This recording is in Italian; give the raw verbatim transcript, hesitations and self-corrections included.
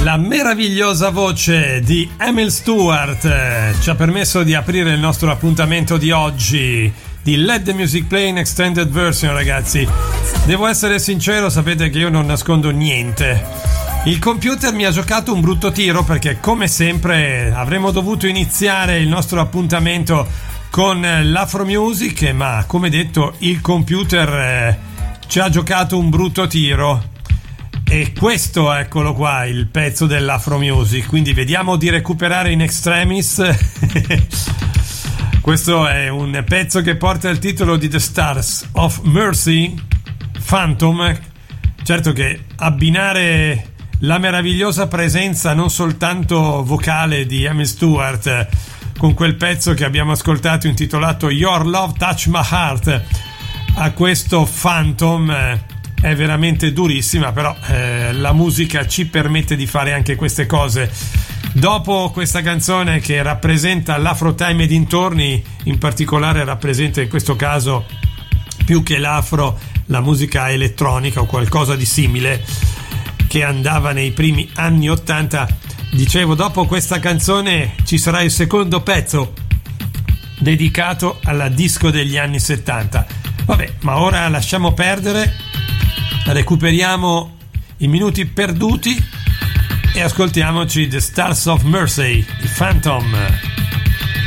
La meravigliosa voce di Emil Stewart eh, ci ha permesso di aprire il nostro appuntamento di oggi di Let the Music Play in Extended Version, ragazzi. Devo essere sincero, sapete che io non nascondo niente. Il computer mi ha giocato un brutto tiro perché, come sempre, avremmo dovuto iniziare il nostro appuntamento con l'Afro Music, ma come detto il computer eh, ci ha giocato un brutto tiro. E questo, eccolo qua, il pezzo dell'Afro Music, quindi vediamo di recuperare in extremis. Questo è un pezzo che porta il titolo di The Stars of Mercy, Phantom. Certo che abbinare la meravigliosa presenza non soltanto vocale di Emil Stewart con quel pezzo che abbiamo ascoltato intitolato Your Love Touch My Heart a questo Phantom è veramente durissima, però eh, la musica ci permette di fare anche queste cose. Dopo questa canzone che rappresenta l'Afro Time e dintorni, in particolare rappresenta in questo caso più che l'Afro la musica elettronica o qualcosa di simile che andava nei primi anni ottanta, dicevo, dopo questa canzone ci sarà il secondo pezzo dedicato alla disco degli anni settanta. Vabbè, ma ora lasciamo perdere, recuperiamo i minuti perduti e ascoltiamoci The Stars of Mercy, di Phantom.